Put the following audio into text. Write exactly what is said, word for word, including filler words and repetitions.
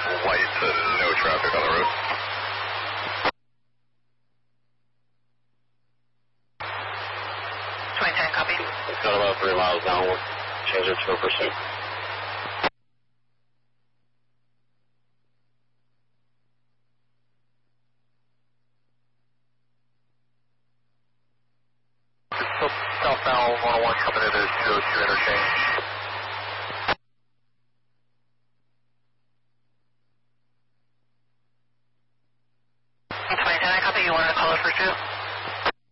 lights and no traffic on the road. twenty ten, copy. It's got about three miles downward. Change it to a pursuit. Southbound one oh one coming into two oh two interchange. twenty ten, copy. You wanted to call it for two?